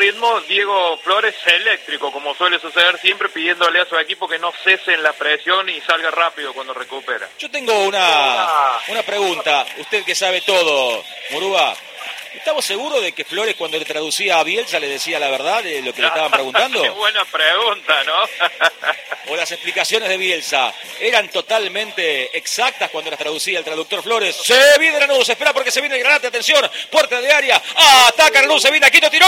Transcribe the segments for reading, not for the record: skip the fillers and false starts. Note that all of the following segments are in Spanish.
ritmo, Diego Flores eléctrico, como suele suceder siempre, pidiéndole a su equipo que no cese en la presión y salga rápido cuando recupera. Yo tengo una pregunta, usted que sabe todo, Murúa. ¿Estamos seguros de que Flores, cuando le traducía a Bielsa, le decía la verdad de lo que le estaban preguntando? Qué buena pregunta, ¿no? ¿O las explicaciones de Bielsa eran totalmente exactas cuando las traducía el traductor Flores? Se viene Lanús, espera porque se viene el Granate, atención, puerta de área, ataca Lanús, se viene Aquino, tiró,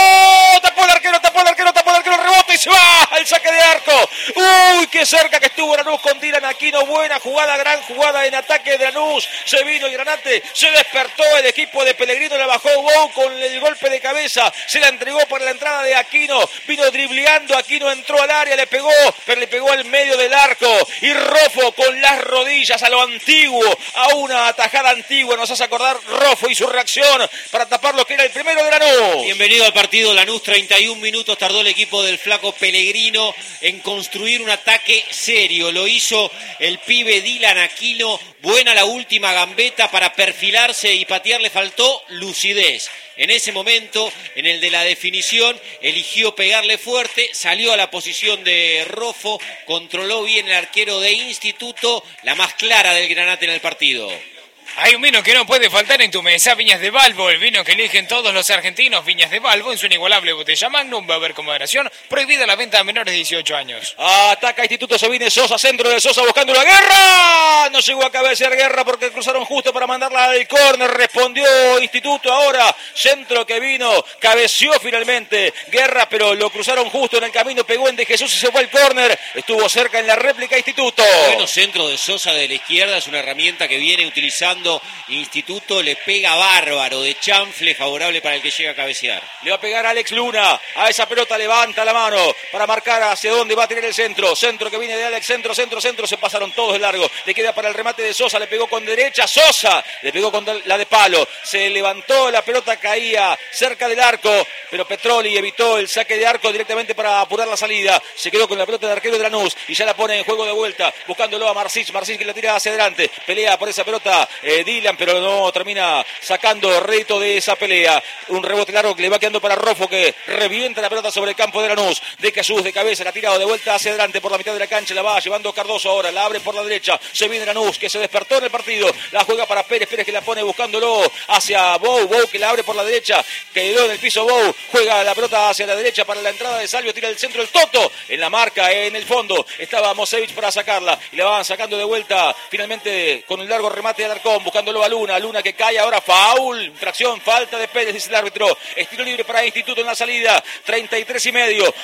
tapó el arquero, rebota y se va al saque de arco. Uy, qué cerca que estuvo Lanús con Dylan Aquino, buena jugada, gran jugada en ataque de Lanús, se vino el Granate, se despertó el equipo de Pellegrino, la bajó Bou con el golpe de cabeza, se la entregó para la entrada de Aquino, vino dribleando, Aquino entró al área, le pegó, pero le pegó al medio del arco, y Roffo con las rodillas a lo antiguo, a una atajada antigua, nos hace acordar Roffo y su reacción para tapar lo que era el primero de Lanús. Bienvenido al partido Lanús, 31 minutos tardó el equipo del flaco Pellegrino en construir un ataque serio, lo hizo el pibe Dylan Aquino, buena la última gambeta para perfilarse y patear, le faltó lucidez. En ese momento, en el de la definición, eligió pegarle fuerte, salió a la posición de Roffo, controló bien el arquero de Instituto, la más clara del Granate en el partido. Hay un vino que no puede faltar en tu mesa, Viñas de Balbo, el vino que eligen todos los argentinos. Viñas de Balbo en su inigualable botella Magnum, beber con moderación, prohibida la venta a menores de 18 años. Ataca Instituto, se viene Sosa, centro de Sosa buscando la Guerra. No llegó a cabecear Guerra porque cruzaron justo para mandarla al córner. Respondió Instituto ahora, centro que vino, cabeció finalmente Guerra, pero lo cruzaron justo en el camino, pegó en De Jesús y se fue al córner. Estuvo cerca en la réplica Instituto. Bueno, centro de Sosa de la izquierda, es una herramienta que viene utilizando Instituto, le pega bárbaro de chanfle, favorable para el que llega a cabecear. Le va a pegar Alex Luna, a esa pelota levanta la mano para marcar hacia dónde va a tirar el centro, centro que viene de Alex, centro, se pasaron todos de largo, le queda para el remate de Sosa, le pegó con derecha, Sosa, le pegó con la de palo, se levantó, la pelota caía cerca del arco, pero Petroli evitó el saque de arco directamente para apurar la salida, se quedó con la pelota de arquero de Lanús y ya la pone en juego de vuelta, buscándolo a Marcich que la tira hacia adelante, pelea por esa pelota Dylan, pero no termina sacando rédito de esa pelea. Un rebote largo que le va quedando para Roffo, que revienta la pelota sobre el campo de Lanús. De Jesús de cabeza, la ha tirado de vuelta hacia adelante por la mitad de la cancha, la va llevando Cardoso ahora, la abre por la derecha, se viene Lanús, que se despertó en el partido, la juega para Pérez que la pone buscándolo hacia Bou que la abre por la derecha, quedó en el piso Bou, juega la pelota hacia la derecha para la entrada de Salvio, tira el centro el Toto, en la marca, en el fondo, estaba Mosevich para sacarla, y la van sacando de vuelta, finalmente con un largo remate de Alarcón, buscándolo a Luna que cae ahora, faul, infracción, falta de Pérez, dice el árbitro, estilo libre para Instituto en la salida, 33 y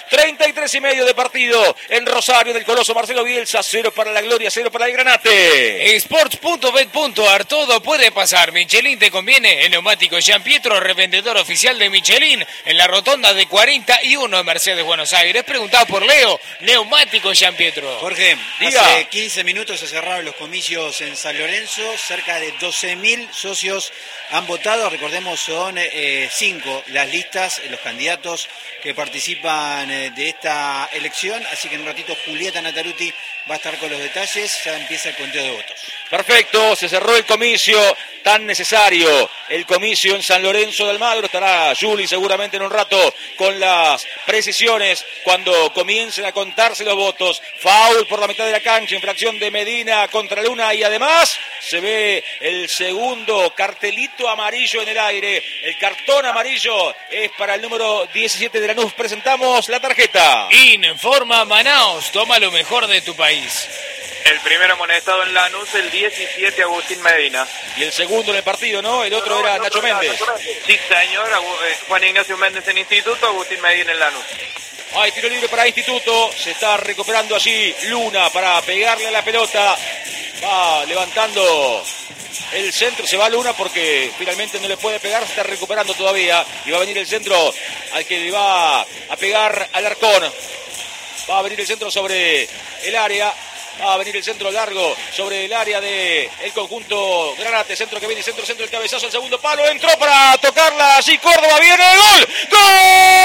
medio de partido en Rosario del Coloso Marcelo Bielsa, 0 para la Gloria, 0 para el Granate. Sports.bet.ar, todo puede pasar, Michelin te conviene, el neumático Gianpietro, revendedor oficial de Michelin, en la rotonda de 41 de Mercedes, Buenos Aires, preguntado por Leo, neumático Gianpietro. Jorge, diga. Hace 15 minutos se cerraron los comicios en San Lorenzo, cerca de 12.000 socios han votado, recordemos son 5 las listas, los candidatos que participan de esta elección, así que en un ratito Julieta Nataruti va a estar con los detalles, ya empieza el conteo de votos. Perfecto, se cerró el comicio tan necesario, el comicio en San Lorenzo de Almagro, estará Juli seguramente en un rato con las precisiones cuando comiencen a contarse los votos, foul por la mitad de la cancha, infracción de Medina contra Luna y además se ve el segundo cartelito amarillo en el aire, el cartón amarillo es para el número 17 de Lanús, presentamos la tarjeta. Informa Manaos, toma lo mejor de tu país. El primero amonestado en Lanús, el 17, Agustín Medina. Y el segundo en el partido, ¿no? El otro era Nacho Méndez. Sí, señor, Juan Ignacio Méndez en Instituto, Agustín Medina en Lanús. Hay tiro libre para Instituto, se está recuperando allí Luna para pegarle a la pelota, va levantando el centro, se va Luna porque finalmente no le puede pegar, se está recuperando todavía y va a venir el centro al que le va a pegar Alarcón, va a venir el centro sobre el área. Va a venir el centro largo sobre el área del conjunto Granate. Centro que viene, centro, el cabezazo, el segundo palo. Entró para tocarla. Así Córdoba viene. ¡Gol! ¡Gol!